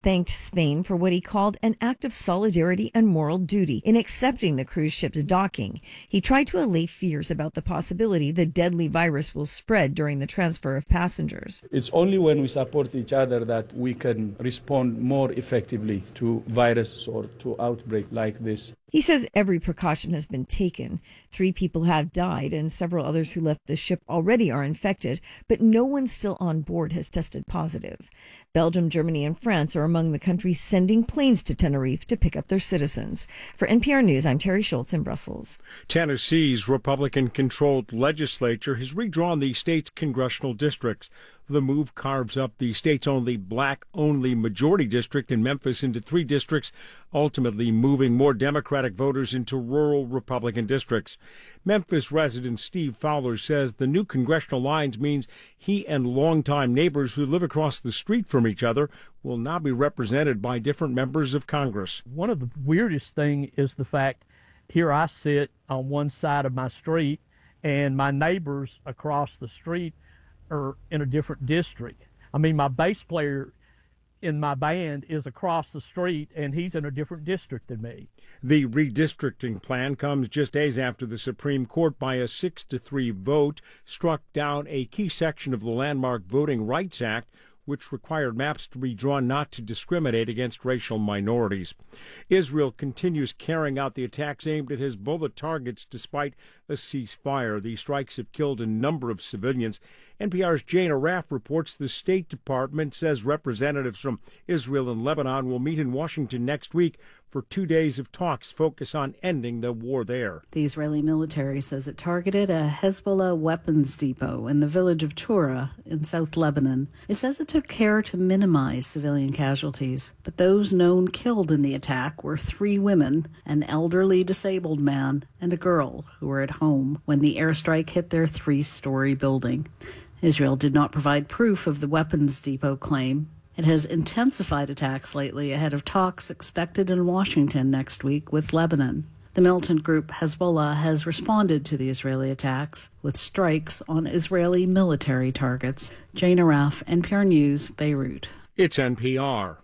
thanked Spain for what he called an act of solidarity and moral duty in accepting the cruise ship's docking. He tried to allay fears about the possibility the deadly virus will spread during the transfer of passengers. It's only when we support each other that we can respond more effectively to virus or to outbreak like this. He says every precaution has been taken. 3 people have died and several others who left the ship already are infected, but no one still on board has tested positive. Belgium, Germany, and France are among the countries sending planes to Tenerife to pick up their citizens. For NPR News, I'm Terry Schultz in Brussels. Tennessee's Republican-controlled legislature has redrawn the state's congressional districts. The move carves up the state's only black-only majority district in Memphis into 3 districts, ultimately moving more Democratic voters into rural Republican districts. Memphis resident Steve Fowler says the new congressional lines means he and longtime neighbors who live across the street from each other will now be represented by different members of Congress. One of the weirdest things is the fact here I sit on one side of my street and my neighbors across the street are in a different district. I mean, my bass player in my band is across the street, and he's in a different district than me. The redistricting plan comes just days after the Supreme Court, by a 6-3 vote, struck down a key section of the landmark Voting Rights Act, which required maps to be drawn not to discriminate against racial minorities. Israel continues carrying out the attacks aimed at Hezbollah targets despite a ceasefire. The strikes have killed a number of civilians. NPR's Jane Arraf reports the State Department says representatives from Israel and Lebanon will meet in Washington next week for 2 days of talks focus on ending the war there. The Israeli military says it targeted a Hezbollah weapons depot in the village of Tura in South Lebanon. It says it took care to minimize civilian casualties, but those known killed in the attack were 3 women, an elderly disabled man, and a girl who were at home when the airstrike hit their 3-story building. Israel did not provide proof of the weapons depot claim. It has intensified attacks lately ahead of talks expected in Washington next week with Lebanon. The militant group Hezbollah has responded to the Israeli attacks with strikes on Israeli military targets. Jane Arraf, NPR News, Beirut. It's NPR.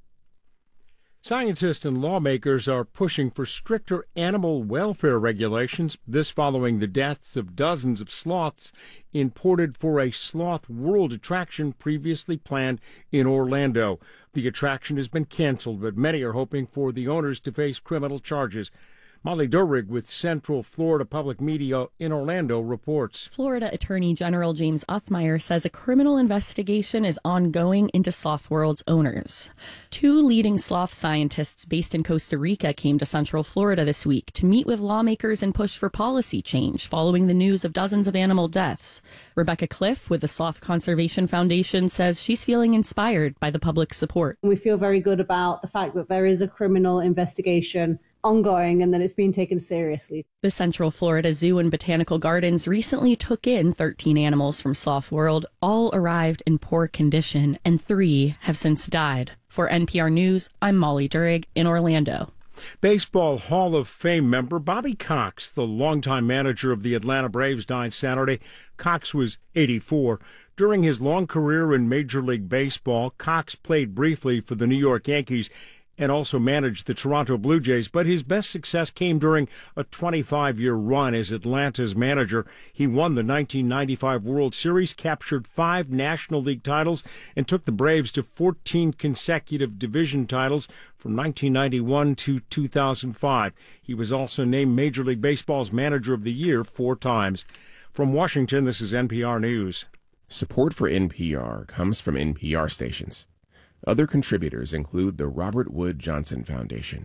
Scientists and lawmakers are pushing for stricter animal welfare regulations, this following the deaths of dozens of sloths imported for a Sloth World attraction previously planned in Orlando. The attraction has been canceled, but many are hoping for the owners to face criminal charges. Molly Durig with Central Florida Public Media in Orlando reports. Florida Attorney General James Othmeyer says a criminal investigation is ongoing into Sloth World's owners. 2 leading sloth scientists based in Costa Rica came to Central Florida this week to meet with lawmakers and push for policy change following the news of dozens of animal deaths. Rebecca Cliff with the Sloth Conservation Foundation says she's feeling inspired by the public support. We feel very good about the fact that there is a criminal investigation ongoing and that it's being taken seriously. The Central Florida Zoo and Botanical Gardens recently took in 13 animals from Sloth World. All arrived in poor condition, and 3 have since died. For NPR News, I'm Molly Durig in Orlando. Baseball Hall of Fame member Bobby Cox, the longtime manager of the Atlanta Braves, died Saturday. Cox was 84. During his long career in Major League Baseball, Cox played briefly for the New York Yankees and also managed the Toronto Blue Jays, but his best success came during a 25-year run as Atlanta's manager. He won the 1995 World Series, captured 5 National League titles, and took the Braves to 14 consecutive division titles from 1991 to 2005. He was also named Major League Baseball's Manager of the Year 4 times. From Washington, this is NPR News. Support for NPR comes from NPR stations. Other contributors include the Robert Wood Johnson Foundation.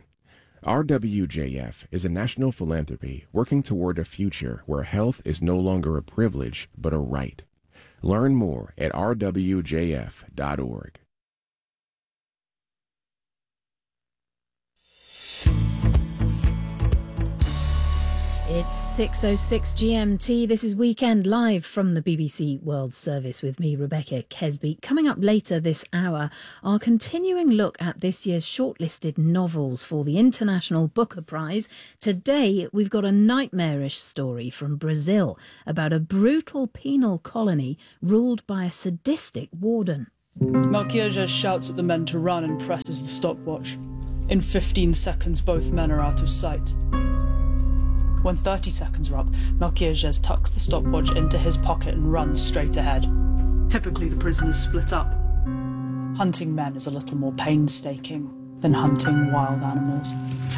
RWJF is a national philanthropy working toward a future where health is no longer a privilege but a right. Learn more at rwjf.org. It's 6:06 GMT. This is Weekend Live from the BBC World Service with me, Rebecca Kesby. Coming up later this hour, our continuing look at this year's shortlisted novels for the International Booker Prize. Today, we've got a nightmarish story from Brazil about a brutal penal colony ruled by a sadistic warden. Melchior just shouts at the men to run and presses the stopwatch. In 15 seconds, both men are out of sight. When 30 seconds are up, Melchior tucks the stopwatch into his pocket and runs straight ahead. Typically, the prisoners split up. Hunting men is a little more painstaking than hunting wild animals.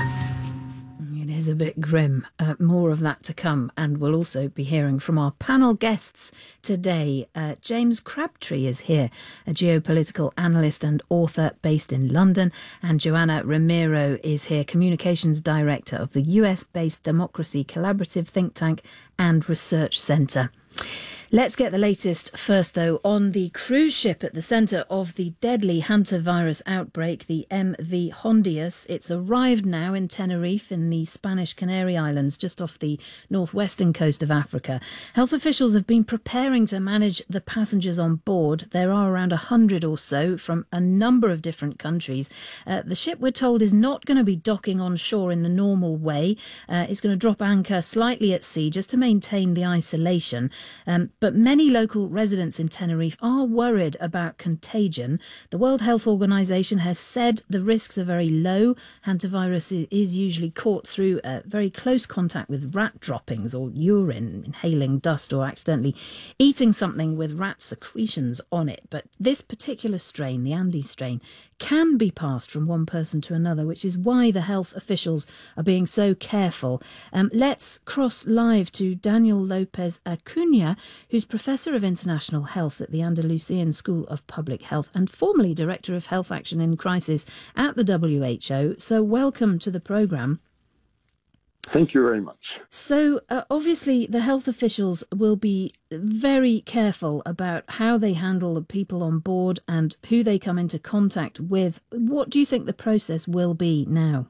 It is a bit grim. More of that to come, and we'll also be hearing from our panel guests today. James Crabtree is here, a geopolitical analyst and author based in London, and Joanna Ramiro is here, communications director of the US-based Democracy Collaborative think tank and research centre. Let's get the latest first, though, on the cruise ship at the centre of the deadly hantavirus outbreak, the MV Hondius. It's arrived now in Tenerife in the Spanish Canary Islands, just off the northwestern coast of Africa. Health officials have been preparing to manage the passengers on board. There are around 100 or so from a number of different countries. The ship, we're told, is not going to be docking on shore in the normal way. It's going to drop anchor slightly at sea just to maintain the isolation. But many local residents in Tenerife are worried about contagion. The World Health Organization has said the risks are very low. Hantavirus is usually caught through very close contact with rat droppings or urine, inhaling dust, or accidentally eating something with rat secretions on it. But this particular strain, the Andes strain, can be passed from one person to another, which is why the health officials are being so careful. Let's cross live to Daniel Lopez Acuna, who's Professor of International Health at the Andalusian School of Public Health and formerly Director of Health Action in Crisis at the WHO. So welcome to the programme. Thank you very much. So obviously the health officials will be very careful about how they handle the people on board and who they come into contact with. What do you think the process will be now?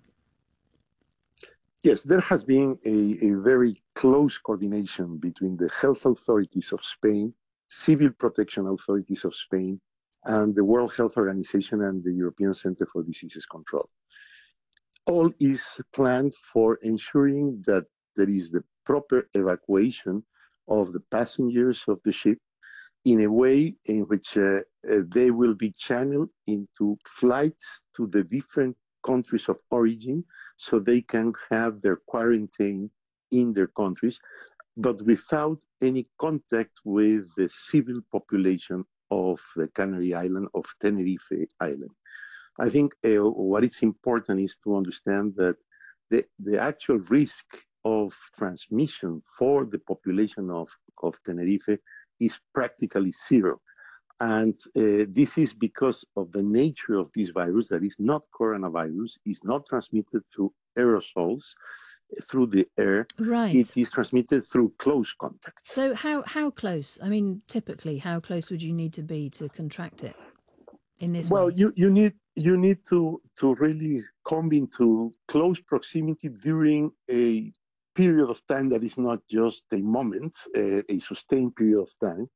Yes, there has been a very close coordination between the health authorities of Spain, civil protection authorities of Spain, and the World Health Organization and the European Centre for Diseases Control. All is planned for ensuring that there is the proper evacuation of the passengers of the ship in a way in which they will be channeled into flights to the different countries of origin so they can have their quarantine in their countries, but without any contact with the civil population of the Canary Island, of Tenerife Island. I think what is important is to understand that the actual risk of transmission for the population of Tenerife is practically zero. And this is because of the nature of this virus, that is not coronavirus, is not transmitted through aerosols, through the air. Right. It is transmitted through close contact. So how close? I mean, typically, how close would you need to be to contract it in this way? Well, you need to really come into close proximity during a period of time that is not just a moment, a sustained period of time.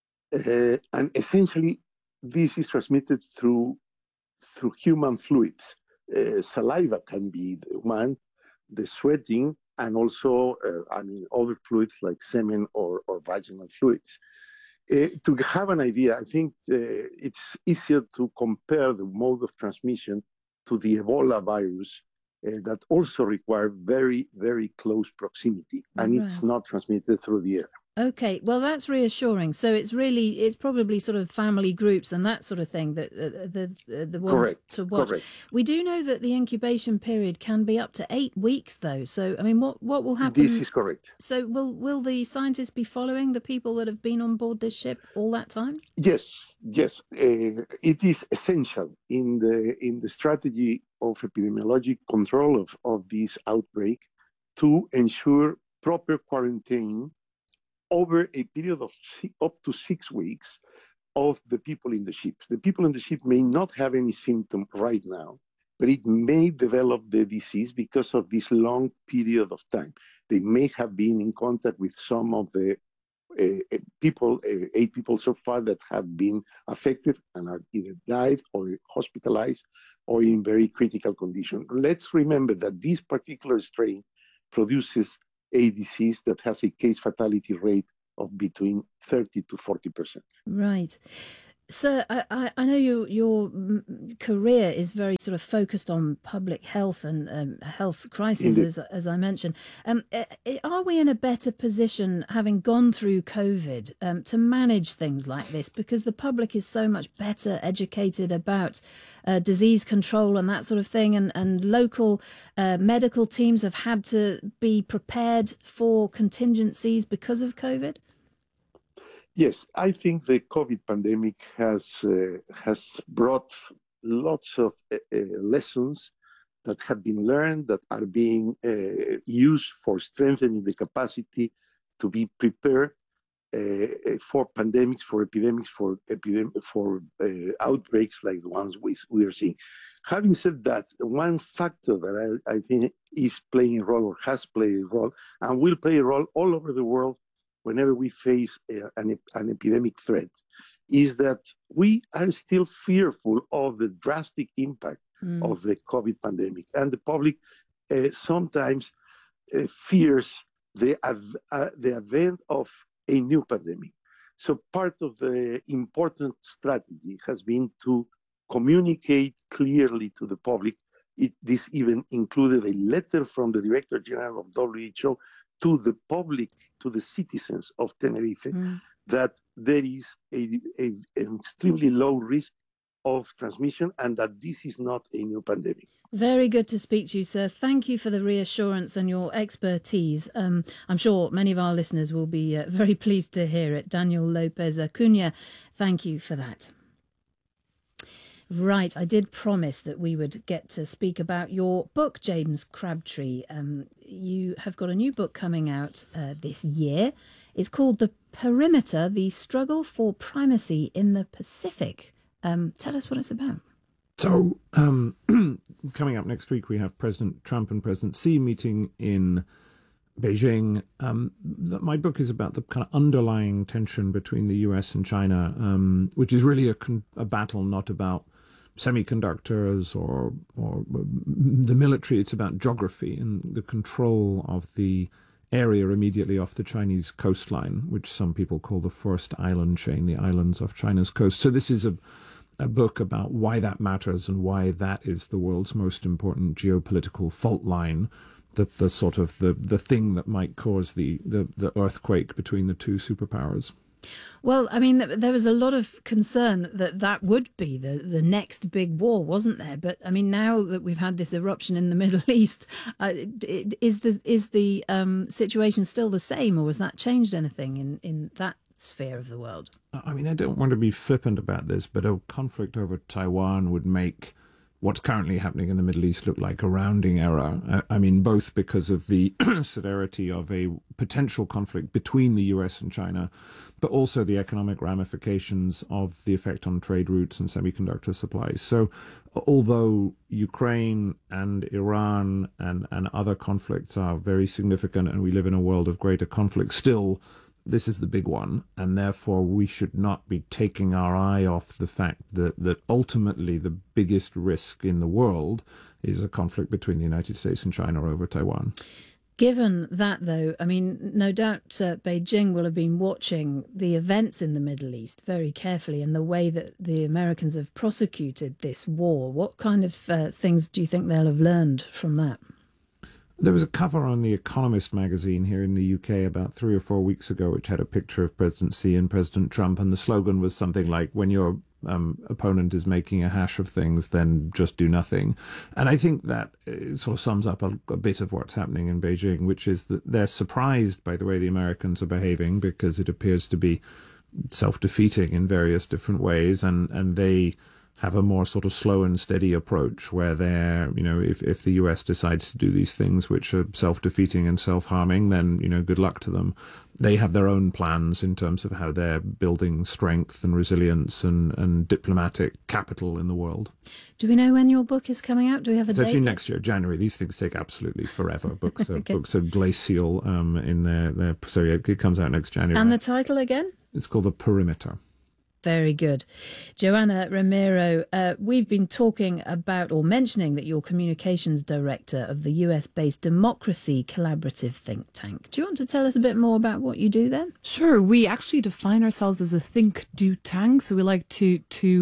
And essentially, this is transmitted through human fluids. Saliva can be one, the sweating, and also, other fluids like semen or vaginal fluids. To have an idea, I think it's easier to compare the mode of transmission to the Ebola virus that also require very, very close proximity, and it's not transmitted through the air. Okay, well, that's reassuring. So it's probably sort of family groups and that sort of thing that the ones Correct. to watch. Correct. We do know that the incubation period can be up to 8 weeks, though. So, I mean, what will happen? This is correct. So will the scientists be following the people that have been on board this ship all that time? Yes. It is essential in the strategy of epidemiologic control of this outbreak to ensure proper quarantine over a period of up to 6 weeks of the people in the ship. The people in the ship may not have any symptom right now, but it may develop the disease because of this long period of time. They may have been in contact with some of the 8 people so far that have been affected and are either died or hospitalized or in very critical condition. Let's remember that this particular strain produces a disease that has a case fatality rate of between 30 to 40%. Right. Sir, I know your career is very sort of focused on public health and health crises, as I mentioned. Are we in a better position, having gone through COVID, to manage things like this? Because the public is so much better educated about disease control and that sort of thing, and local medical teams have had to be prepared for contingencies because of COVID? Yes, I think the COVID pandemic has brought lots of lessons that have been learned, that are being used for strengthening the capacity to be prepared for pandemics, for epidemics, for outbreaks like the ones we are seeing. Having said that, one factor that I think is playing a role, or has played a role, and will play a role all over the world whenever we face an epidemic threat, is that we are still fearful of the drastic impact of the COVID pandemic. And the public sometimes fears the advent of a new pandemic. So part of the important strategy has been to communicate clearly to the public. This even included a letter from the Director General of WHO to the public, to the citizens of Tenerife, that there is an extremely low risk of transmission and that this is not a new pandemic. Very good to speak to you, sir. Thank you for the reassurance and your expertise. I'm sure many of our listeners will be very pleased to hear it. Daniel Lopez Acuna, thank you for that. Right, I did promise that we would get to speak about your book, James Crabtree. You have got a new book coming out this year. It's called The Perimeter, The Struggle for Primacy in the Pacific. Tell us what it's about. So, coming up next week, we have President Trump and President Xi meeting in Beijing. My book is about the kind of underlying tension between the US and China, which is really a battle not about semiconductors or the military. It's about geography and the control of the area immediately off the Chinese coastline, which some people call the first island chain, the islands off China's coast. So this is a book about why that matters and why that is the world's most important geopolitical fault line, the sort of the thing that might cause the earthquake between the two superpowers. Well, I mean, there was a lot of concern that would be the next big war, wasn't there? But I mean, now that we've had this eruption in the Middle East, is the situation still the same, or has that changed anything in that sphere of the world? I mean, I don't want to be flippant about this, but a conflict over Taiwan would make what's currently happening in the Middle East look like a rounding error. I mean, both because of the severity of a potential conflict between the US and China, but also the economic ramifications of the effect on trade routes and semiconductor supplies. So although Ukraine and Iran and other conflicts are very significant and we live in a world of greater conflict, still this is the big one, and therefore we should not be taking our eye off the fact that ultimately the biggest risk in the world is a conflict between the United States and China over Taiwan. Given that, though, I mean, no doubt Beijing will have been watching the events in the Middle East very carefully and the way that the Americans have prosecuted this war. What kind of things do you think they'll have learned from that? There was a cover on The Economist magazine here in the UK about 3 or 4 weeks ago, which had a picture of President Xi and President Trump, and the slogan was something like, when your opponent is making a hash of things, then just do nothing. And I think that sort of sums up a bit of what's happening in Beijing, which is that they're surprised by the way the Americans are behaving, because it appears to be self-defeating in various different ways, and they have a more sort of slow and steady approach where they're, if the US decides to do these things which are self-defeating and self-harming, then, good luck to them. They have their own plans in terms of how they're building strength and resilience and diplomatic capital in the world. Do we know when your book is coming out? Do we have a date? It's actually next year, January. These things take absolutely forever. Books are, books are glacial in their so it comes out next January. And the title again? It's called The Perimeter. Very good. Joanna Romero, we've been talking about or mentioning that you're communications director of the US-based Democracy Collaborative think tank. Do you want to tell us a bit more about what you do then? Sure. We actually define ourselves as a think-do tank. So we like to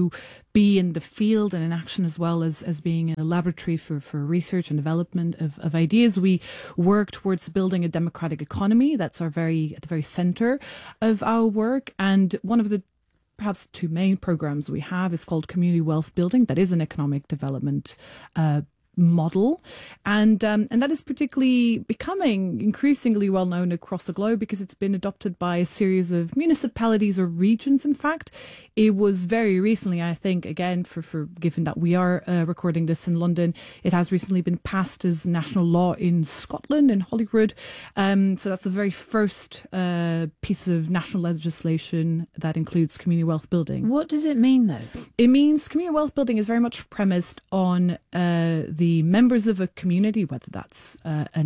be in the field and in action as well as being in a laboratory for research and development of ideas. We work towards building a democratic economy. That's at the very center of our work. And one of the perhaps two main programs we have is called Community Wealth Building. That is an economic development model, and that is particularly becoming increasingly well known across the globe because it's been adopted by a series of municipalities or regions. In fact, it was very recently, I think, again, for given that we are recording this in London, it has recently been passed as national law in Scotland, in Holyrood. So that's the very first piece of national legislation that includes community wealth building. What does it mean, though? It means community wealth building is very much premised on the members of a community, whether that's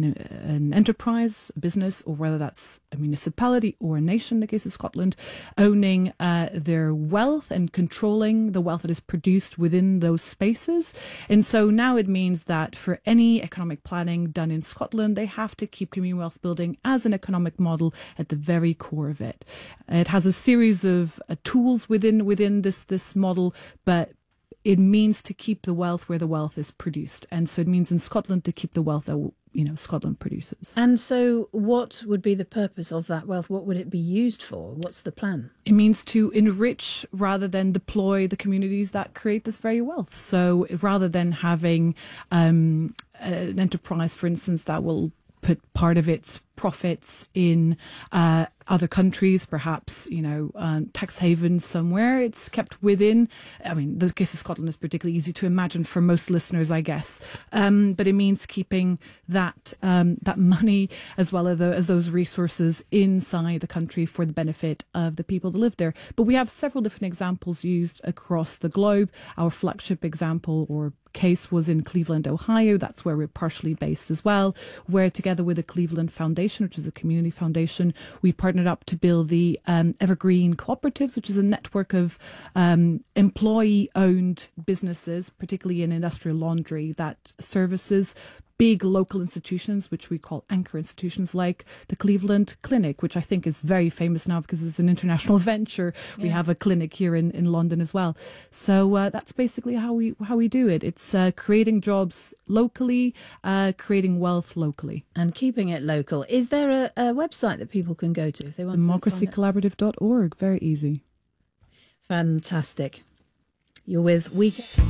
an enterprise, a business, or whether that's a municipality or a nation, in the case of Scotland, owning their wealth and controlling the wealth that is produced within those spaces. And so now it means that for any economic planning done in Scotland, they have to keep community wealth building as an economic model at the very core of it. It has a series of tools within this model, but it means to keep the wealth where the wealth is produced. And so it means in Scotland to keep the wealth that Scotland produces. And so what would be the purpose of that wealth? What would it be used for? What's the plan? It means to enrich rather than deploy the communities that create this very wealth. So rather than having an enterprise, for instance, that will put part of its profits in other countries, perhaps, tax havens somewhere. It's kept within. I mean, the case of Scotland is particularly easy to imagine for most listeners, I guess. But it means keeping that money as well as those resources inside the country for the benefit of the people that live there. But we have several different examples used across the globe. Our flagship example or case was in Cleveland, Ohio. That's where we're partially based as well, where together with the Cleveland Foundation, which is a community foundation, we partnered up to build the Evergreen Cooperatives, which is a network of employee-owned businesses, particularly in industrial laundry, that services big local institutions, which we call anchor institutions, like the Cleveland Clinic, which I think is very famous now because it's an international venture. Yeah. We have a clinic here in London as well. So that's basically how we do it. It's creating jobs locally, creating wealth locally. And keeping it local. Is there a website that people can go to if they want democracycollaborative.org. Very easy. Fantastic. You're with Weekend.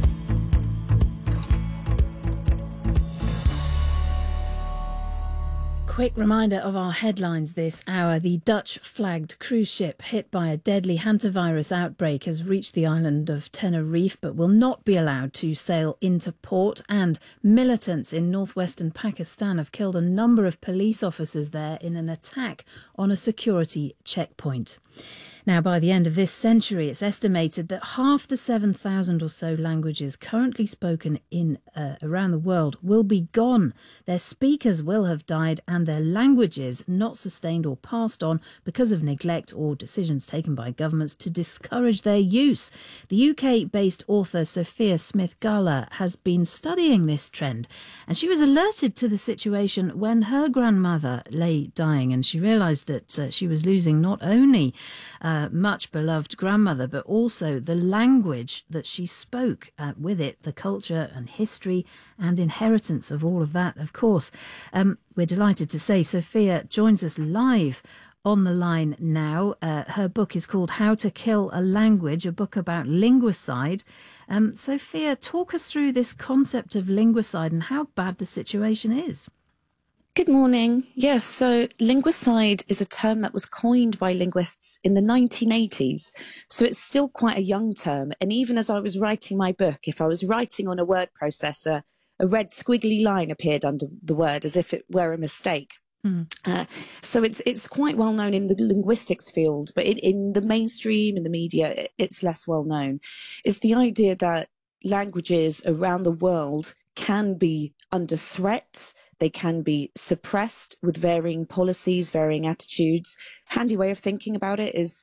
Quick reminder of our headlines this hour. The Dutch-flagged cruise ship hit by a deadly hantavirus outbreak has reached the island of Tenerife but will not be allowed to sail into port. And militants in northwestern Pakistan have killed a number of police officers there in an attack on a security checkpoint. Now, by the end of this century, it's estimated that half the 7,000 or so languages currently spoken in around the world will be gone. Their speakers will have died and their languages not sustained or passed on because of neglect or decisions taken by governments to discourage their use. The UK-based author Sophia Smith-Gala has been studying this trend, and she was alerted to the situation when her grandmother lay dying, and she realised that she was losing not only much beloved grandmother, but also the language that she spoke, with it the culture and history and inheritance of all of that, of course. We're delighted to say Sophia joins us live on the line now. Her book is called How to Kill a Language, a book about linguicide. Sophia, talk us through this concept of linguicide and how bad the situation is. Good morning. Yes, so linguicide is a term that was coined by linguists in the 1980s. So it's still quite a young term. And even as I was writing my book, if I was writing on a word processor, a red squiggly line appeared under the word as if it were a mistake. So it's quite well known in the linguistics field, but in the mainstream, in the media, it's less well known. It's the idea that languages around the world can be under threat. They can be suppressed with varying policies, varying attitudes. Handy way of thinking about it is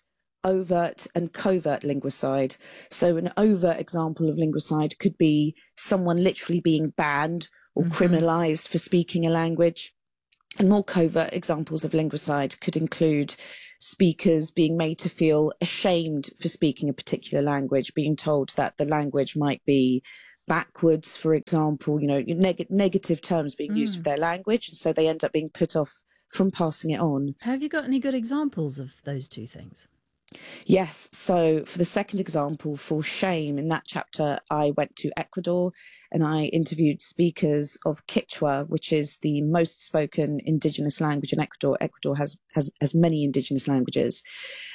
overt and covert linguicide. So an overt example of linguicide could be someone literally being banned or criminalized for speaking a language. And more covert examples of linguicide could include speakers being made to feel ashamed for speaking a particular language, being told that the language might be backwards, for example, negative terms being used with their language, and so they end up being put off from passing it on. Have you got any good examples of those two things? Yes. So for the second example, for shame, in that chapter, I went to Ecuador and I interviewed speakers of Quechua, which is the most spoken indigenous language in Ecuador. Ecuador has many indigenous languages.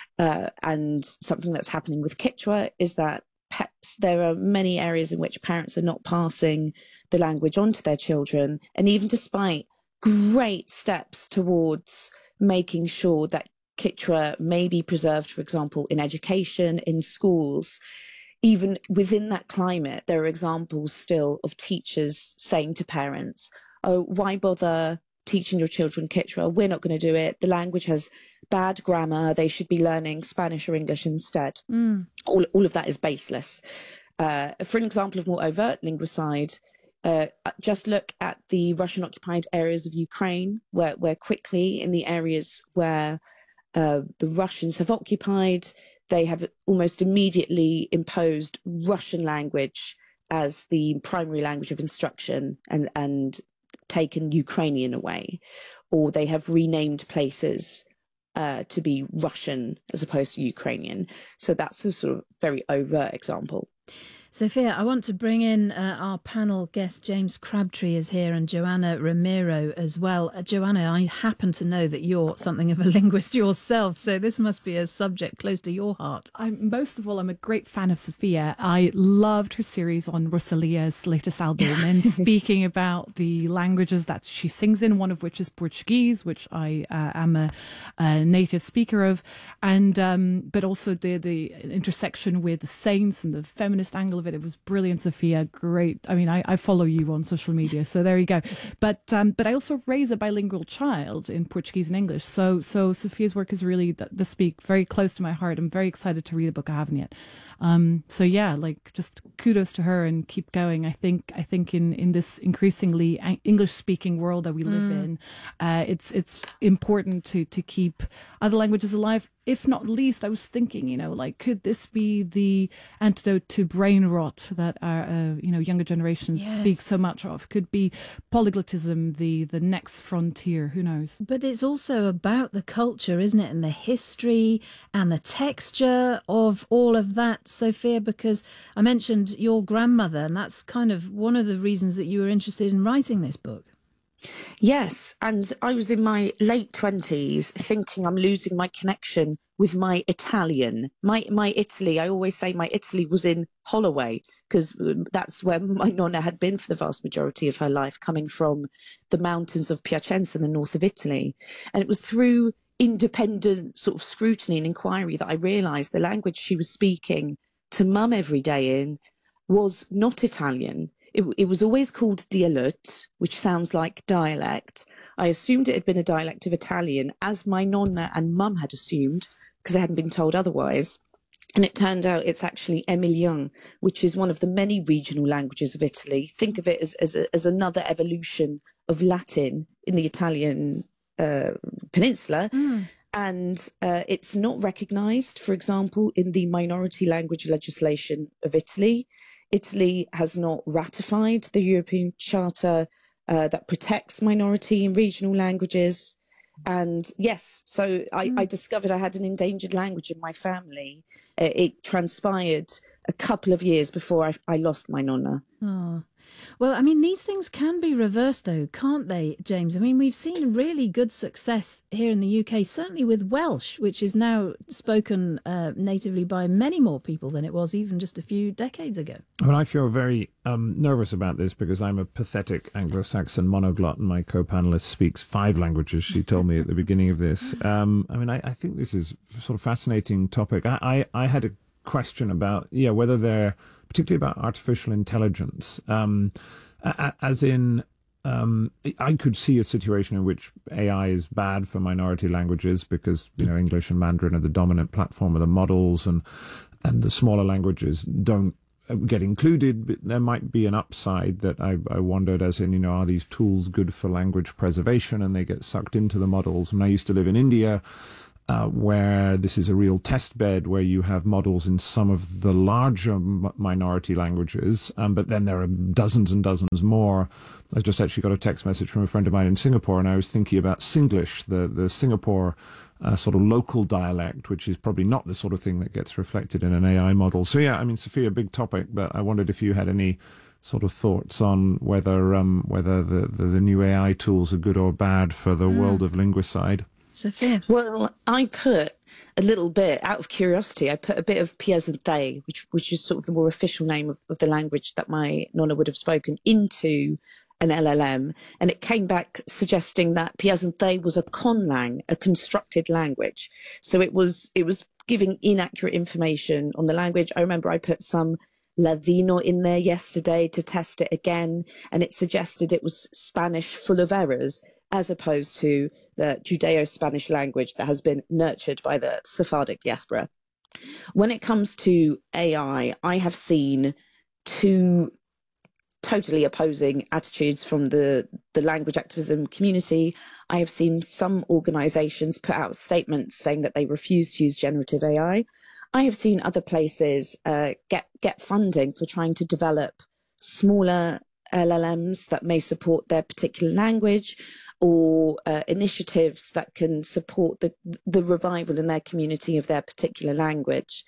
And something that's happening with Quechua is that there are many areas in which parents are not passing the language on to their children. And even despite great steps towards making sure that Quechua may be preserved, for example, in education, in schools, even within that climate, there are examples still of teachers saying to parents, oh, why bother teaching your children Quechua? We're not going to do it. The language has bad grammar. They should be learning Spanish or English instead. All of that is baseless. For an example of more overt linguicide, just look at the Russian-occupied areas of Ukraine, where quickly in the areas where the Russians have occupied, they have almost immediately imposed Russian language as the primary language of instruction and taken Ukrainian away, or they have renamed places to be Russian as opposed to Ukrainian. So that's a sort of very overt example. Sophia, I want to bring in our panel guest. James Crabtree is here and Joanna Ramiro as well. Joanna, I happen to know that you're something of a linguist yourself, so this must be a subject close to your heart. Most of all, I'm a great fan of Sophia. I loved her series on Rosalia's latest album and speaking about the languages that she sings in, one of which is Portuguese, which I am a native speaker of, and but also the intersection with the saints and the feminist angle of it. It was brilliant, Sophia. Great. I mean, I follow you on social media, so there you go. But I also raise a bilingual child in Portuguese and English. So Sophia's work is really this week very close to my heart. I'm very excited to read the book. I haven't yet. So yeah, like just kudos to her and keep going. I think in this increasingly English speaking world that we live in, it's important to keep other languages alive. If not least, I was thinking, could this be the antidote to brain rot that our, younger generations speak so much of? Could be polyglotism, the next frontier. Who knows? But it's also about the culture, isn't it? And the history and the texture of all of that, Sophia, because I mentioned your grandmother, and that's kind of one of the reasons that you were interested in writing this book. Yes, and I was in my late 20s thinking I'm losing my connection with my Italian. My Italy, I always say my Italy was in Holloway, because that's where my nonna had been for the vast majority of her life, coming from the mountains of Piacenza in the north of Italy. And it was through independent sort of scrutiny and inquiry that I realised the language she was speaking to mum every day in was not Italian. It was always called dialetto, which sounds like dialect. I assumed it had been a dialect of Italian, as my nonna and mum had assumed, because I hadn't been told otherwise. And it turned out it's actually Emilian, which is one of the many regional languages of Italy. Think of it as another evolution of Latin in the Italian peninsula. And it's not recognised, for example, in the minority language legislation of Italy. Italy has not ratified the European Charter that protects minority and regional languages. And yes, so I discovered I had an endangered language in my family. It transpired a couple of years before I lost my nonna. Oh. Well, I mean, these things can be reversed, though, can't they, James? I mean, we've seen really good success here in the UK, certainly with Welsh, which is now spoken natively by many more people than it was even just a few decades ago. Well, I feel very nervous about this because I'm a pathetic Anglo-Saxon monoglot and my co-panelist speaks 5 languages, she told me at the beginning of this. I think this is a sort of fascinating topic. I had a question about whether they're particularly about artificial intelligence, as in I could see a situation in which AI is bad for minority languages because, English and Mandarin are the dominant platform of the models, and the smaller languages don't get included. But there might be an upside that I wondered, as in, are these tools good for language preservation and they get sucked into the models? And I used to live in India, where this is a real test bed, where you have models in some of the larger minority languages, but then there are dozens and dozens more. I just actually got a text message from a friend of mine in Singapore, and I was thinking about Singlish, the Singapore sort of local dialect, which is probably not the sort of thing that gets reflected in an AI model. So yeah, I mean, Sophia, big topic, but I wondered if you had any sort of thoughts on whether the new AI tools are good or bad for the world of linguicide. Sophia? Well, I put a little bit, out of curiosity, I put a bit of Piazanthe, which is sort of the more official name of the language that my nonna would have spoken, into an LLM, and it came back suggesting that Piazanthe was a conlang, a constructed language. So it was giving inaccurate information on the language. I remember I put some Ladino in there yesterday to test it again, and it suggested it was Spanish full of errors, as opposed to the Judeo-Spanish language that has been nurtured by the Sephardic diaspora. When it comes to AI, I have seen two totally opposing attitudes from the language activism community. I have seen some organisations put out statements saying that they refuse to use generative AI. I have seen other places get funding for trying to develop smaller LLMs that may support their particular language, or initiatives that can support the revival in their community of their particular language.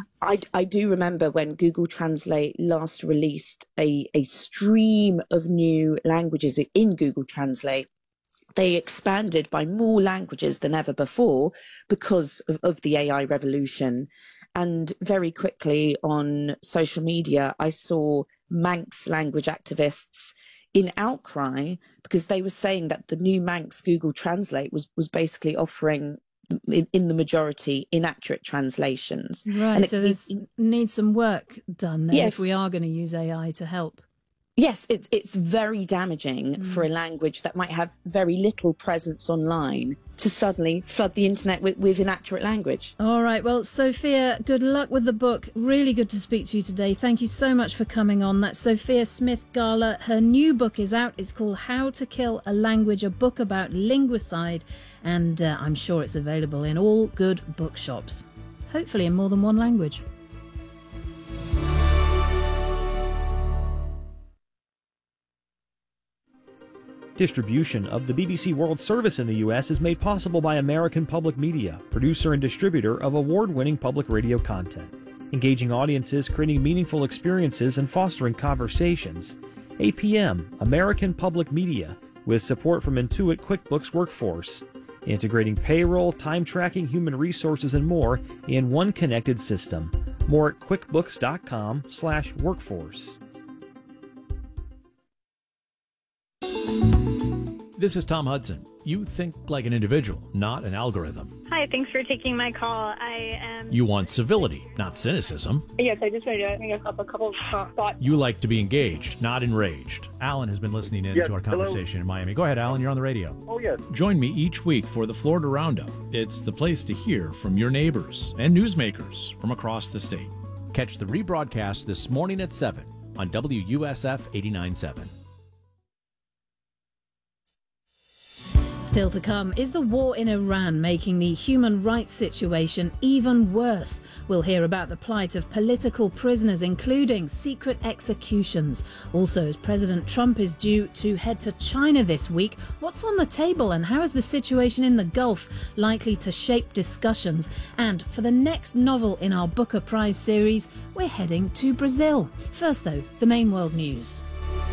I do remember when Google Translate last released a stream of new languages in Google Translate. They expanded by more languages than ever before because of the AI revolution. And very quickly on social media, I saw Manx language activists in outcry because they were saying that the new Manx Google Translate was basically offering, in the majority, inaccurate translations. Right, and so needs some work done there, yes, if we are going to use AI to help. Yes, it's very damaging for a language that might have very little presence online to suddenly flood the internet with inaccurate language. All right, well, Sophia, good luck with the book. Really good to speak to you today. Thank you so much for coming on. That's Sophia Smith-Gala. Her new book is out. It's called How to Kill a Language, a book about linguicide, and I'm sure it's available in all good bookshops, hopefully in more than one language. Distribution of the BBC World Service in the U.S. is made possible by American Public Media, producer and distributor of award-winning public radio content. Engaging audiences, creating meaningful experiences, and fostering conversations. APM, American Public Media, with support from Intuit QuickBooks Workforce. Integrating payroll, time tracking, human resources, and more in one connected system. More at quickbooks.com/workforce. This is Tom Hudson. You think like an individual, not an algorithm. Hi, thanks for taking my call. You want civility, not cynicism. Yes, I just wanted to make a couple of thoughts. You like to be engaged, not enraged. Alan has been listening in to our conversation in Miami. Go ahead, Alan, you're on the radio. Oh, yes. Join me each week for the Florida Roundup. It's the place to hear from your neighbors and newsmakers from across the state. Catch the rebroadcast this morning at 7 on WUSF 89.7. Still to come, is the war in Iran making the human rights situation even worse? We'll hear about the plight of political prisoners, including secret executions. Also, as President Trump is due to head to China this week, what's on the table and how is the situation in the Gulf likely to shape discussions? And for the next novel in our Booker Prize series, we're heading to Brazil. First, though, the main world news.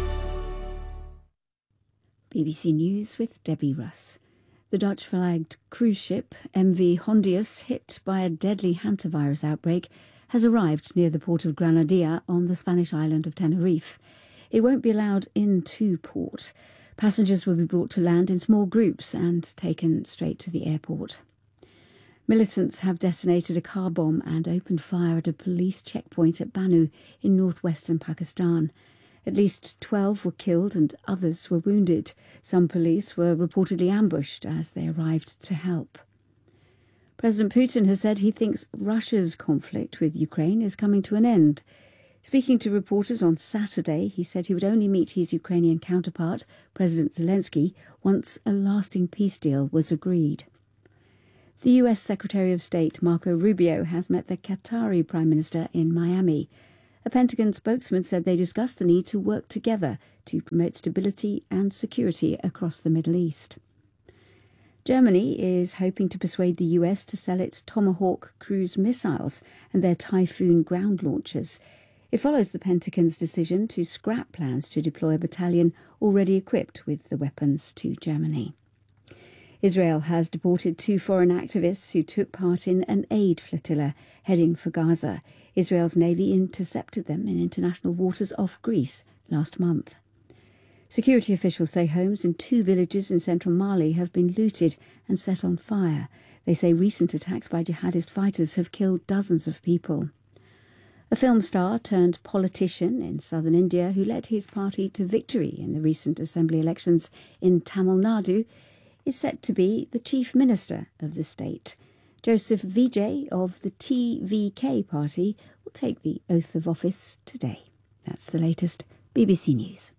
BBC News with Debbie Russ. The Dutch-flagged cruise ship MV Hondius, hit by a deadly hantavirus outbreak, has arrived near the port of Granadilla on the Spanish island of Tenerife. It won't be allowed into port. Passengers will be brought to land in small groups and taken straight to the airport. Militants have detonated a car bomb and opened fire at a police checkpoint at Bannu in northwestern Pakistan. At least 12 were killed and others were wounded. Some police were reportedly ambushed as they arrived to help. President Putin has said he thinks Russia's conflict with Ukraine is coming to an end. Speaking to reporters on Saturday, he said he would only meet his Ukrainian counterpart, President Zelensky, once a lasting peace deal was agreed. The US Secretary of State Marco Rubio has met the Qatari Prime Minister in Miami. A Pentagon spokesman said they discussed the need to work together to promote stability and security across the Middle East. Germany is hoping to persuade the US to sell its Tomahawk cruise missiles and their Typhoon ground launchers. It follows the Pentagon's decision to scrap plans to deploy a battalion already equipped with the weapons to Germany. Israel has deported 2 foreign activists who took part in an aid flotilla heading for Gaza. Israel's Navy intercepted them in international waters off Greece last month. Security officials say homes in 2 villages in central Mali have been looted and set on fire. They say recent attacks by jihadist fighters have killed dozens of people. A film star turned politician in southern India who led his party to victory in the recent assembly elections in Tamil Nadu is set to be the chief minister of the state. Joseph Vijay of the TVK party will take the oath of office today. That's the latest BBC News.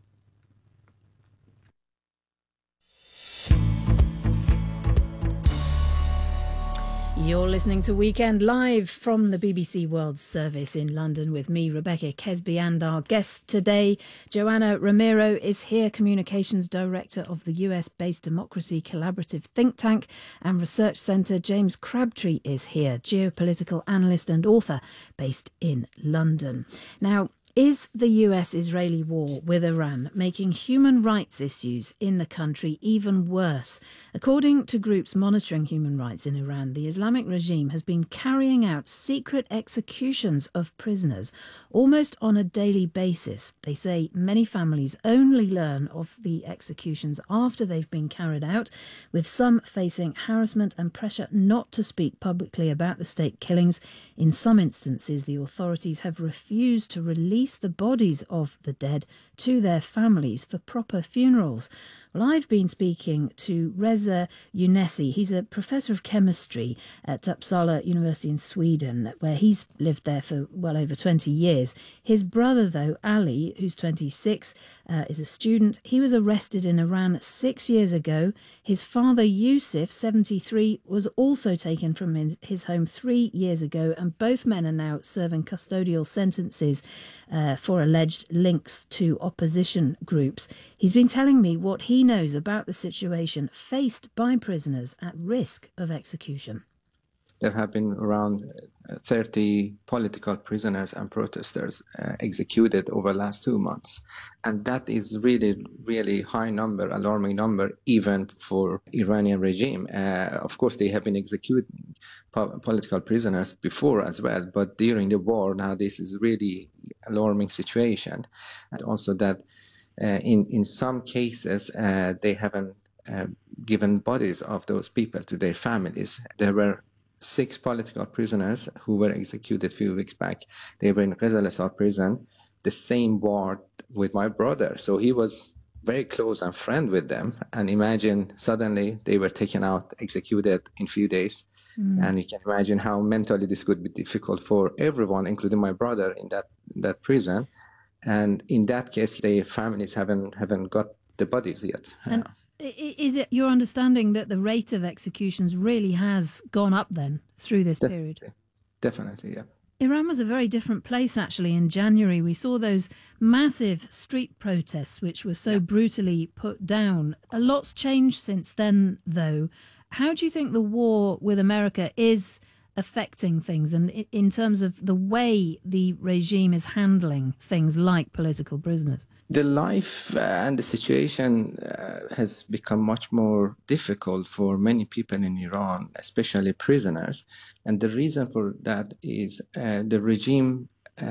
You're listening to Weekend Live from the BBC World Service in London with me, Rebecca Kesby, and our guest today, Joanna Romero, is here, Communications Director of the US-based Democracy Collaborative think tank and research centre. James Crabtree is here, geopolitical analyst and author based in London. Now, is the US-Israeli war with Iran making human rights issues in the country even worse? According to groups monitoring human rights in Iran, the Islamic regime has been carrying out secret executions of prisoners almost on a daily basis. They say many families only learn of the executions after they've been carried out, with some facing harassment and pressure not to speak publicly about the state killings. In some instances, the authorities have refused to release the bodies of the dead to their families for proper funerals. Well, I've been speaking to Reza Younesi. He's a professor of chemistry at Uppsala University in Sweden, where he's lived there for well over 20 years. His brother, though, Ali, who's 26, is a student. He was arrested in Iran 6 years ago. His father, Yusuf, 73, was also taken from his home 3 years ago, and both men are now serving custodial sentences for alleged links to opposition groups. He's been telling me what he knows about the situation faced by prisoners at risk of execution. There have been around 30 political prisoners and protesters executed over the last 2 months. And that is really high number, alarming number, even for Iranian regime. Of course, they have been executing political prisoners before as well, but during the war, now this is really alarming situation. And also that in some cases, they haven't given bodies of those people to their families. There were 6 political prisoners who were executed a few weeks back. They were in Ghazal prison, the same ward with my brother. So he was very close and friend with them. And imagine suddenly they were taken out, executed in a few days. And you can imagine how mentally this could be difficult for everyone, including my brother in that prison. And in that case, their families haven't got the bodies yet. And is it your understanding that the rate of executions really has gone up then through this period? Definitely, yeah. Iran was a very different place, actually. In January, we saw those massive street protests, which were so brutally put down. A lot's changed since then, though. How do you think the war with America is affecting things, and in terms of the way the regime is handling things like political prisoners? The life and the situation has become much more difficult for many people in Iran, especially prisoners. And the reason for that is the regime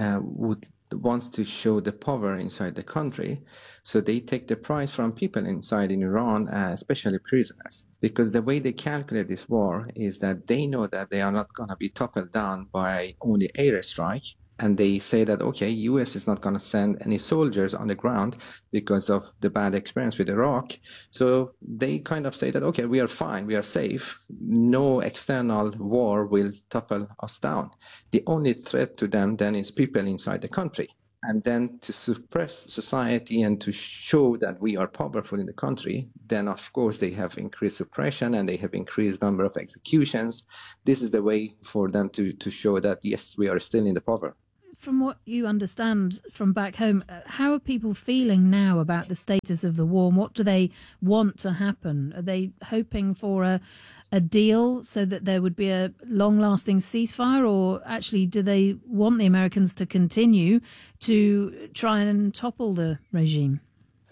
wants to show the power inside the country. So they take the price from people inside in Iran, especially prisoners. Because the way they calculate this war is that they know that they are not going to be toppled down by only airstrike, and they say that, okay, US is not going to send any soldiers on the ground because of the bad experience with Iraq. So they kind of say that, okay, we are fine, we are safe. No external war will topple us down. The only threat to them then is people inside the country. And then to suppress society and to show that we are powerful in the country, then of course they have increased suppression and they have increased number of executions. This is the way for them to show that, yes, we are still in the power. From what you understand from back home, how are people feeling now about the status of the war, and what do they want to happen? Are they hoping for a deal so that there would be a long-lasting ceasefire, or actually do they want the Americans to continue to try and topple the regime?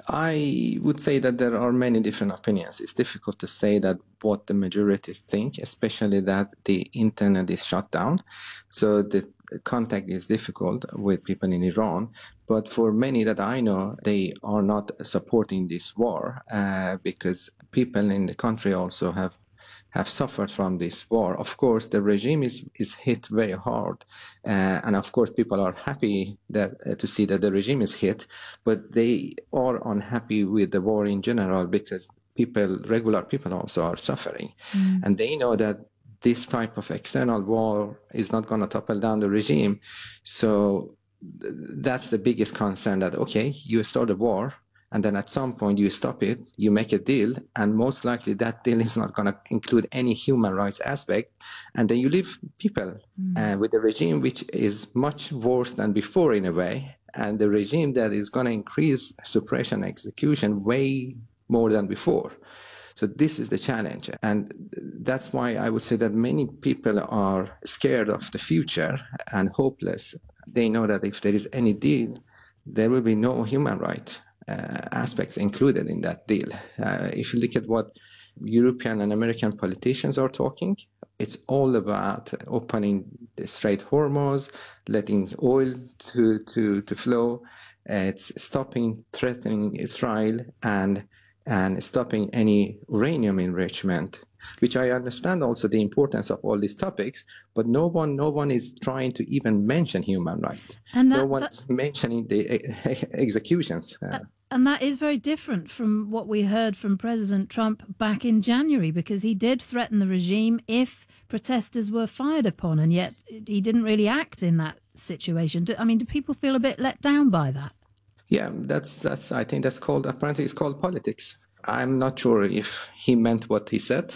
I would say that there are many different opinions. It's difficult to say that what the majority think, especially that the internet is shut down. So the contact is difficult with people in Iran. But for many that I know, they are not supporting this war because people in the country also have suffered from this war. Of course, the regime is hit very hard. And of course, people are happy that to see that the regime is hit, but they are unhappy with the war in general because regular people also are suffering. And they know that this type of external war is not going to topple down the regime. So that's the biggest concern, that, okay, you start a war, and then at some point you stop it, you make a deal, and most likely that deal is not going to include any human rights aspect. And then you leave people with a regime which is much worse than before in a way, and the regime that is going to increase suppression execution way more than before. So this is the challenge. And that's why I would say that many people are scared of the future and hopeless. They know that if there is any deal, there will be no human rights aspects included in that deal. If you look at what European and American politicians are talking, it's all about opening the Strait Hormuz, letting oil to flow. It's stopping threatening Israel and stopping any uranium enrichment, which I understand also the importance of all these topics, but no one is trying to even mention human rights. And no one's mentioning the executions. And that is very different from what we heard from President Trump back in January, because he did threaten the regime if protesters were fired upon, and yet he didn't really act in that situation. Do people feel a bit let down by that? Yeah, that's. I think that's apparently it's called politics. I'm not sure if he meant what he said.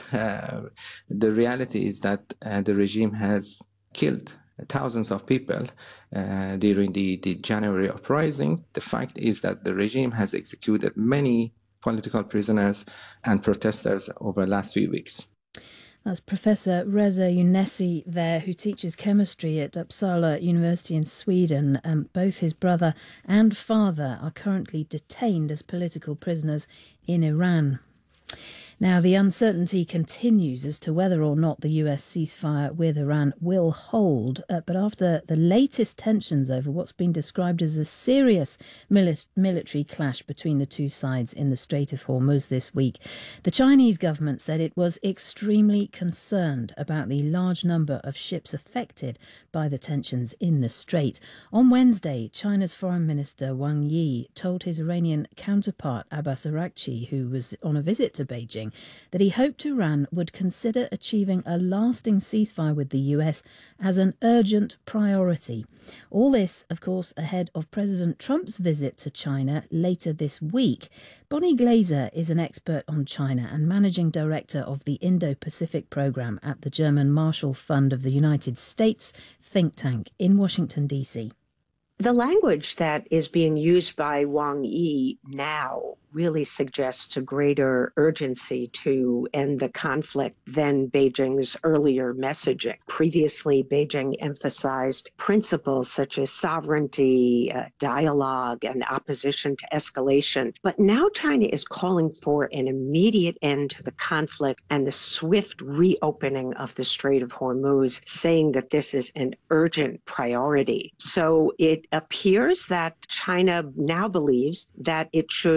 The reality is that the regime has killed thousands of people during the January uprising. The fact is that the regime has executed many political prisoners and protesters over the last few weeks. That's Professor Reza Younesi there, who teaches chemistry at Uppsala University in Sweden. Both his brother and father are currently detained as political prisoners in Iran. Now, the uncertainty continues as to whether or not the US ceasefire with Iran will hold. But after the latest tensions over what's been described as a serious military clash between the two sides in the Strait of Hormuz this week, the Chinese government said it was extremely concerned about the large number of ships affected by the tensions in the strait. On Wednesday, China's Foreign Minister Wang Yi told his Iranian counterpart Abbas Araghchi, who was on a visit to Beijing, that he hoped Iran would consider achieving a lasting ceasefire with the US as an urgent priority. All this, of course, ahead of President Trump's visit to China later this week. Bonnie Glaser is an expert on China and managing director of the Indo-Pacific program at the German Marshall Fund of the United States think tank in Washington, D.C. The language that is being used by Wang Yi now really suggests a greater urgency to end the conflict than Beijing's earlier messaging. Previously, Beijing emphasized principles such as sovereignty, dialogue, and opposition to escalation. But now China is calling for an immediate end to the conflict and the swift reopening of the Strait of Hormuz, saying that this is an urgent priority. So it appears that China now believes that it should try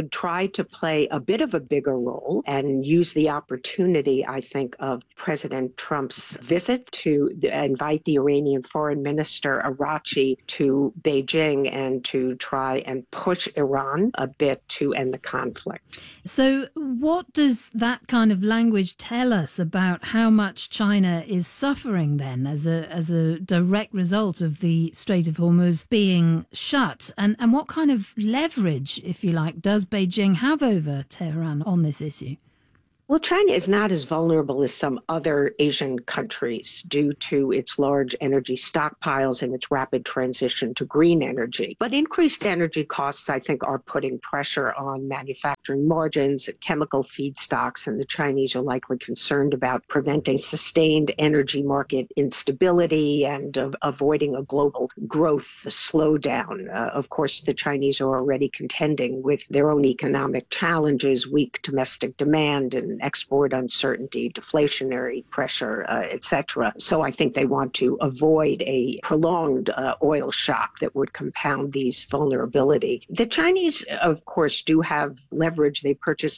try to play a bit of a bigger role and use the opportunity, I think, of President Trump's visit to invite the Iranian Foreign Minister Araghchi to Beijing and to try and push Iran a bit to end the conflict. So what does that kind of language tell us about how much China is suffering then as a direct result of the Strait of Hormuz being shut? And what kind of leverage, if you like, does Beijing have over Tehran on this issue? Well, China is not as vulnerable as some other Asian countries due to its large energy stockpiles and its rapid transition to green energy. But increased energy costs, I think, are putting pressure on manufacturing margins and chemical feedstocks, and the Chinese are likely concerned about preventing sustained energy market instability and avoiding a global growth slowdown. Of course, the Chinese are already contending with their own economic challenges, weak domestic demand and export uncertainty, deflationary pressure, etc. So I think they want to avoid a prolonged oil shock that would compound these vulnerability. The Chinese, of course, do have leverage. They purchase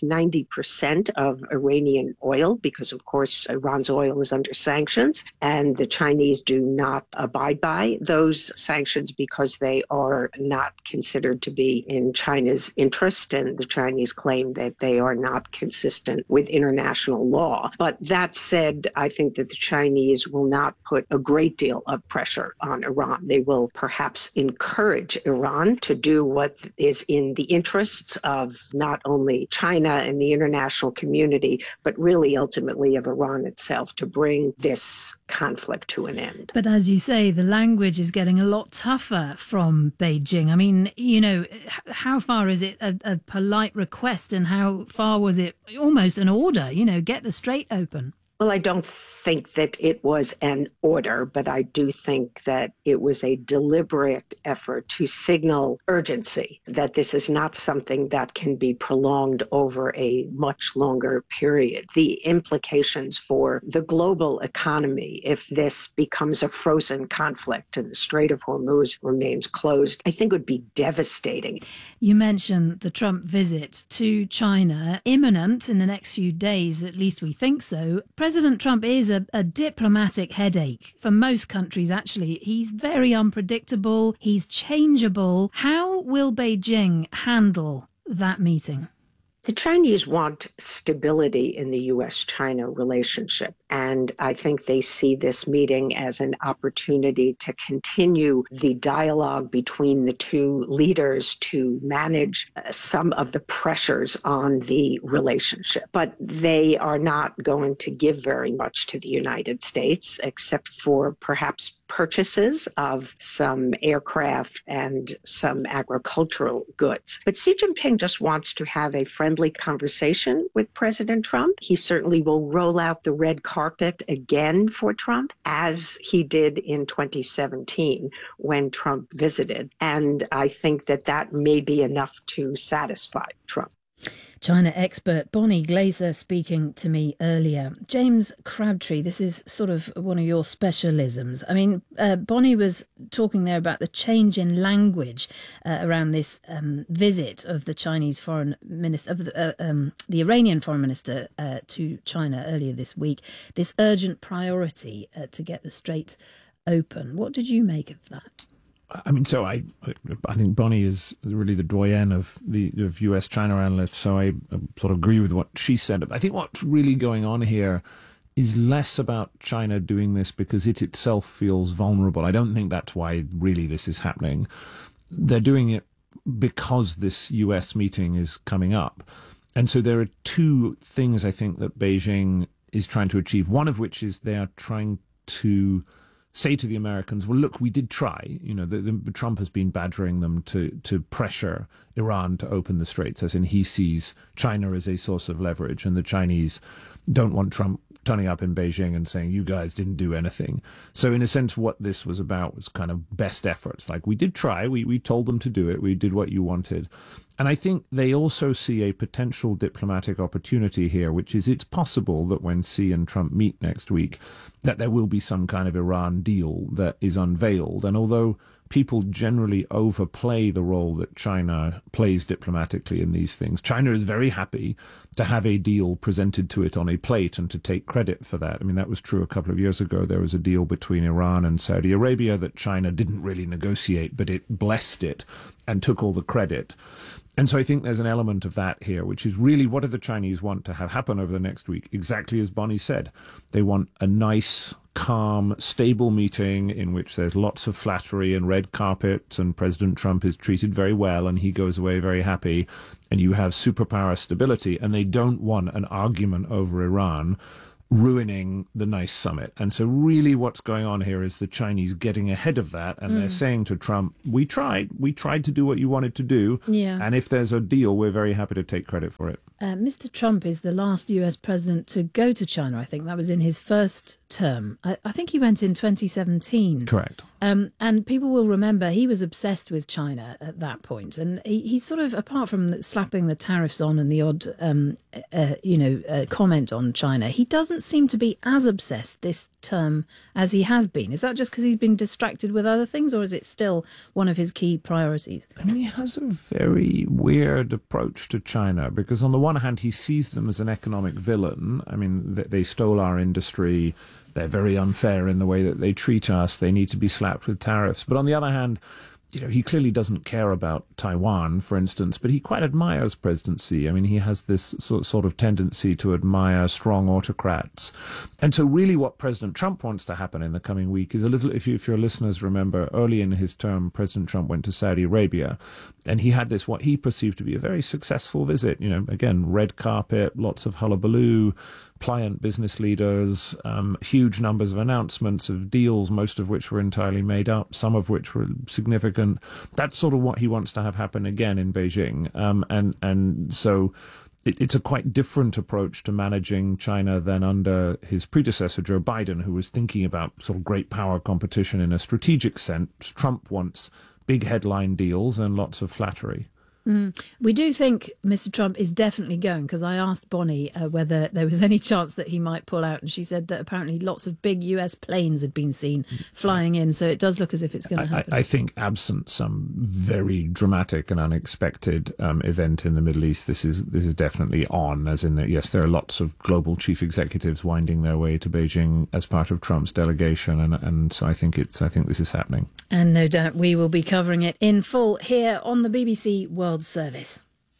90% of Iranian oil because, of course, Iran's oil is under sanctions, and the Chinese do not abide by those sanctions because they are not considered to be in China's interest, and the Chinese claim that they are not consistent with international law. But that said, I think that the Chinese will not put a great deal of pressure on Iran. They will perhaps encourage Iran to do what is in the interests of not only China and the international community, but really ultimately of Iran itself to bring this conflict to an end. But as you say, the language is getting a lot tougher from Beijing. I mean, you know, how far is it a polite request and how far was it almost an order, you know, get the strait open? Well, I don't think that it was an order, but I do think that it was a deliberate effort to signal urgency, that this is not something that can be prolonged over a much longer period. The implications for the global economy, if this becomes a frozen conflict and the Strait of Hormuz remains closed, I think would be devastating. You mentioned the Trump visit to China, imminent in the next few days, at least we think so. President Trump is a diplomatic headache for most countries, actually. He's very unpredictable. He's changeable. How will Beijing handle that meeting? The Chinese want stability in the U.S.-China relationship, and I think they see this meeting as an opportunity to continue the dialogue between the two leaders to manage some of the pressures on the relationship. But they are not going to give very much to the United States, except for perhaps purchases of some aircraft and some agricultural goods. But Xi Jinping just wants to have a friendly conversation with President Trump. He certainly will roll out the red carpet again for Trump, as he did in 2017 when Trump visited. And I think that that may be enough to satisfy Trump. China expert Bonnie Glaser speaking to me earlier. James Crabtree, this is sort of one of your specialisms. I mean, Bonnie was talking there about the change in language around this visit of the Chinese foreign minister, of the Iranian foreign minister to China earlier this week. This urgent priority to get the strait open. What did you make of that? I mean, so I think Bonnie is really the doyen of US-China analysts, so I sort of agree with what she said. I think what's really going on here is less about China doing this because it itself feels vulnerable. I don't think that's why really this is happening. They're doing it because this US meeting is coming up. And so there are two things I think that Beijing is trying to achieve, one of which is they are trying to say to the Americans, well, look, we did try. You know, the Trump has been badgering them to pressure Iran to open the straits, as in he sees China as a source of leverage, and the Chinese don't want Trump turning up in Beijing and saying, you guys didn't do anything. So in a sense, what this was about was kind of best efforts. Like, we did try, we told them to do it, we did what you wanted. And I think they also see a potential diplomatic opportunity here, which is it's possible that when Xi and Trump meet next week, that there will be some kind of Iran deal that is unveiled. And although people generally overplay the role that China plays diplomatically in these things. China is very happy to have a deal presented to it on a plate and to take credit for that. I mean, that was true a couple of years ago. There was a deal between Iran and Saudi Arabia that China didn't really negotiate, but it blessed it and took all the credit. And so I think there's an element of that here, which is really what do the Chinese want to have happen over the next week? Exactly as Bonnie said. They want a nice, calm, stable meeting in which there's lots of flattery and red carpet and President Trump is treated very well and he goes away very happy and you have superpower stability, and they don't want an argument over Iran ruining the nice summit. And so really what's going on here is the Chinese getting ahead of that, and they're saying to Trump, we tried to do what you wanted to do, and if there's a deal, we're very happy to take credit for it. Mr. Trump is the last US president to go to China. I think that was in his first term. I think he went in 2017. Correct. And people will remember he was obsessed with China at that point. And he sort of, apart from slapping the tariffs on and the odd, comment on China, he doesn't seem to be as obsessed this term as he has been. Is that just because he's been distracted with other things, or is it still one of his key priorities? I mean, he has a very weird approach to China because on the one hand, he sees them as an economic villain. I mean, they stole our industry. They're very unfair in the way that they treat us. They need to be slapped with tariffs. But on the other hand, he clearly doesn't care about Taiwan, for instance, but he quite admires President Xi. I mean, he has this sort of tendency to admire strong autocrats. And so really what President Trump wants to happen in the coming week is a little, if your listeners remember, early in his term, President Trump went to Saudi Arabia, and he had this, what he perceived to be a very successful visit. Again, red carpet, lots of hullabaloo, pliant business leaders, huge numbers of announcements of deals, most of which were entirely made up, some of which were significant. That's sort of what he wants to have happen again in Beijing. And so it's a quite different approach to managing China than under his predecessor, Joe Biden, who was thinking about sort of great power competition in a strategic sense. Trump wants big headline deals and lots of flattery. We do think Mr. Trump is definitely going, because I asked Bonnie whether there was any chance that he might pull out, and she said that apparently lots of big US planes had been seen flying in, so it does look as if it's going to happen. I think absent some very dramatic and unexpected event in the Middle East, this is definitely on, as in that, yes, there are lots of global chief executives winding their way to Beijing as part of Trump's delegation, and so I think this is happening. And no doubt we will be covering it in full here on the BBC World Service.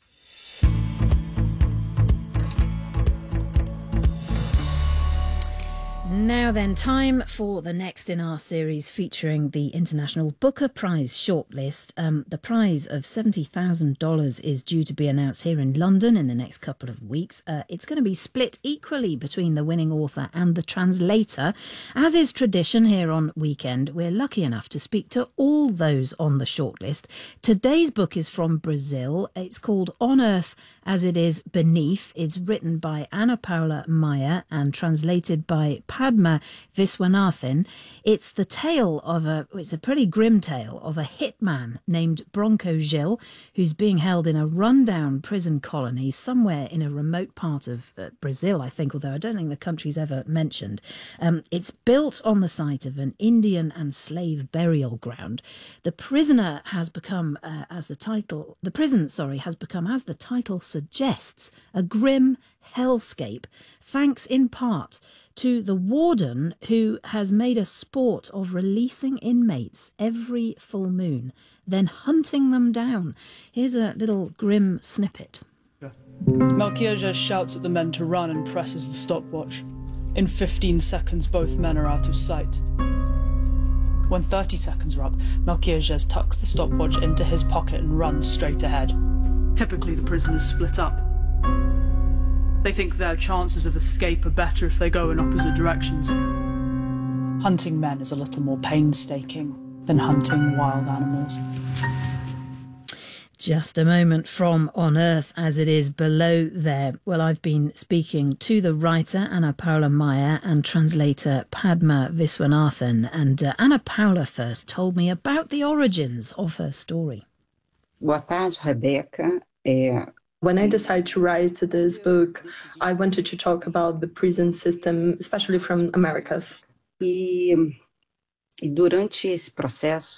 Now then, time for the next in our series featuring the International Booker Prize shortlist. The prize of $70,000 is due to be announced here in London in the next couple of weeks. It's going to be split equally between the winning author and the translator. As is tradition here on Weekend, we're lucky enough to speak to all those on the shortlist. Today's book is from Brazil. It's called On Earth as It Is Beneath. It's written by Ana Paula Maia and translated by Padma Viswanathan. It's the tale of it's a pretty grim tale of a hitman named Bronco Gil, who's being held in a rundown prison colony somewhere in a remote part of Brazil, I think, although I don't think the country's ever mentioned. It's built on the site of an Indian and slave burial ground. The prisoner has become, as the title suggests, a grim hellscape, thanks in part to the warden, who has made a sport of releasing inmates every full moon, then hunting them down. Here's a little grim snippet. Melchior shouts at the men to run and presses the stopwatch. In 15 seconds, both men are out of sight. When 30 seconds are up, Melchior tucks the stopwatch into his pocket and runs straight ahead. Typically, the prisoners split up. They think their chances of escape are better if they go in opposite directions. Hunting men is a little more painstaking than hunting wild animals. Just a moment from On Earth as It Is Below there. Well, I've been speaking to the writer Ana Paula Maia and translator Padma Viswanathan. And Ana Paula first told me about the origins of her story. Boa tarde, Rebecca. When I decided to write this book, I wanted to talk about the prison system, especially from Americas. E durante esse processo,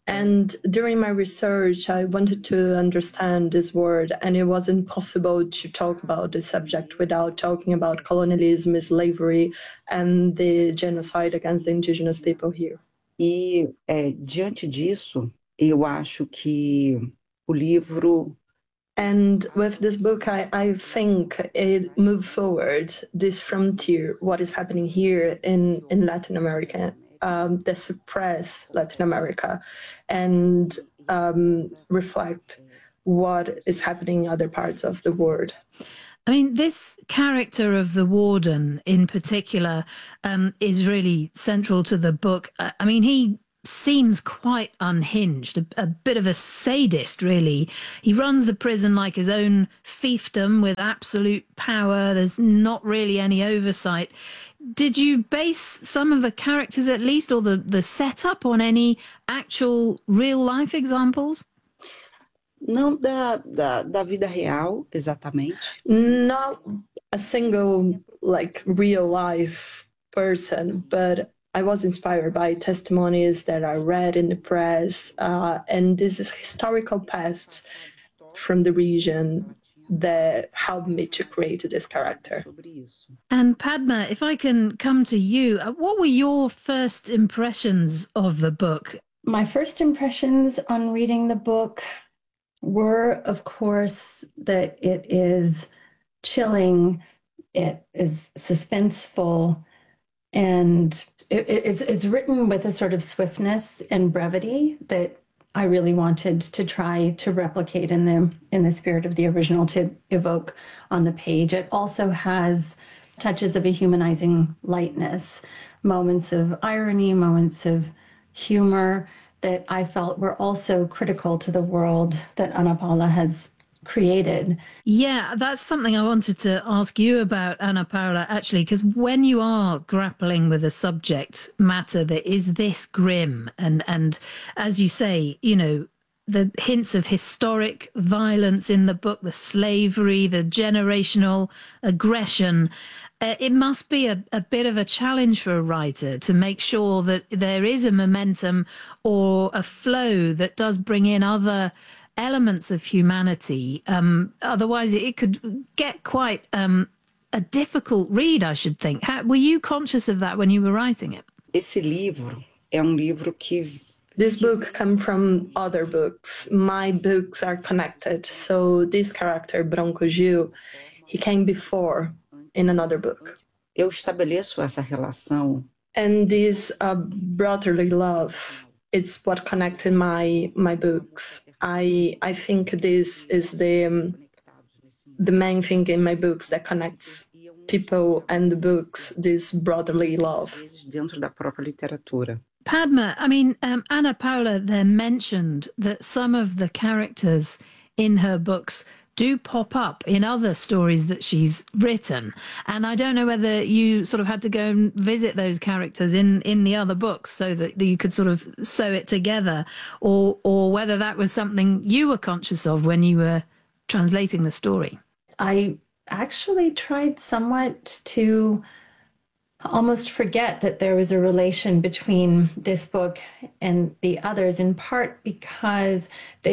And during my research, I wanted to understand this word, and it wasn't possible to talk about this subject without talking about colonialism, slavery, and the genocide against the indigenous people here. E, diante disso, eu acho que o livro... And with this book, I think it moved forward this frontier, what is happening here in Latin America, that suppress Latin America, and reflect what is happening in other parts of the world. I mean, this character of the warden in particular is really central to the book. I mean, he seems quite unhinged, a bit of a sadist, really. He runs the prison like his own fiefdom with absolute power. There's not really any oversight. Did you base some of the characters, at least, or the setup on any actual real-life examples? Não da vida real, exatamente. Not a single, real-life person, but I was inspired by testimonies that I read in the press, and this is historical past from the region that helped me to create this character. And Padma, if I can come to you, what were your first impressions of the book? My first impressions on reading the book were, of course, that it is chilling, it is suspenseful, and it's written with a sort of swiftness and brevity that I really wanted to try to replicate in the spirit of the original, to evoke on the page. It also has touches of a humanizing lightness, moments of irony, moments of humor that I felt were also critical to the world that Ana Paula has created. Yeah, that's something I wanted to ask you about, Ana Paula, actually, because when you are grappling with a subject matter that is this grim, and as you say, you know, the hints of historic violence in the book, the slavery, the generational aggression, it must be a bit of a challenge for a writer to make sure that there is a momentum or a flow that does bring in other elements of humanity. Otherwise, it could get quite a difficult read, I should think. Were you conscious of that when you were writing it? Esse livro é livro que... This book comes from other books. My books are connected. So this character, Bronco Gil, he came before in another book. Eu estabeleço essa relação. And this brotherly love, it's what connected my books. I think this is the main thing in my books that connects people and the books, this brotherly love. Dentro da própria literatura. Padma, I mean, Ana Paula there mentioned that some of the characters in her books do pop up in other stories that she's written. And I don't know whether you sort of had to go and visit those characters in the other books so that you could sort of sew it together, or whether that was something you were conscious of when you were translating the story. I actually tried somewhat to almost forget that there was a relation between this book and the others, in part because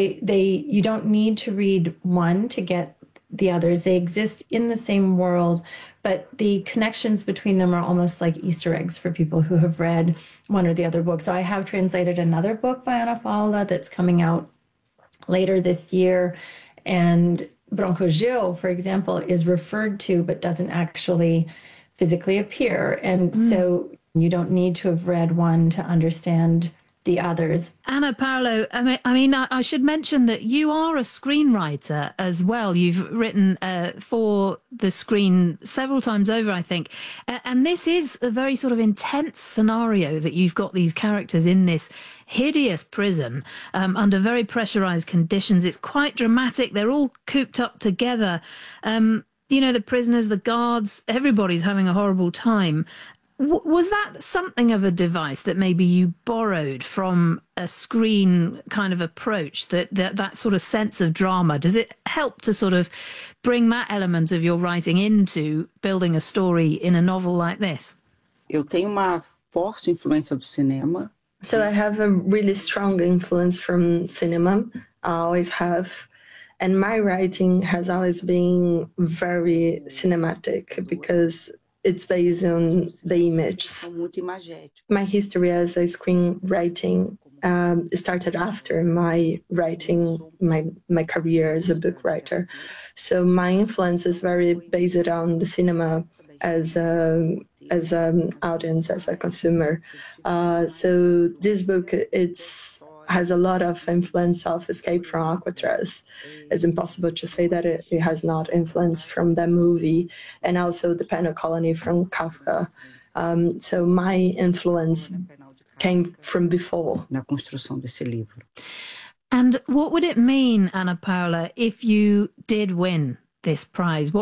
you don't need to read one to get the others. They exist in the same world, but the connections between them are almost like Easter eggs for people who have read one or the other book. So I have translated another book by Ana Paula that's coming out later this year, and Bronco Gil, for example, is referred to but doesn't actually physically appear. And so you don't need to have read one to understand the others. Ana Paula, I mean, I should mention that you are a screenwriter as well. You've written for the screen several times over, I think. And this is a very sort of intense scenario that you've got these characters in this hideous prison under very pressurized conditions. It's quite dramatic. They're all cooped up together. You know, the prisoners, the guards, everybody's having a horrible time. Was that something of a device that maybe you borrowed from a screen kind of approach, that sort of sense of drama? Does it help to sort of bring that element of your writing into building a story in a novel like this? Eu tenho uma forte influência do cinema. So I have a really strong influence from cinema. I always have. And my writing has always been very cinematic because it's based on the images. My history as a screenwriting started after my writing, my career as a book writer. So my influence is very based on the cinema as an audience, as a consumer. So this book, has a lot of influence of Escape from Alcatraz. It's impossible to say that it has not influence from that movie, and also the Penal Colony from Kafka. So my influence came from before. Na construção desse livro. And what would it mean, Ana Paula, if you did win this prize?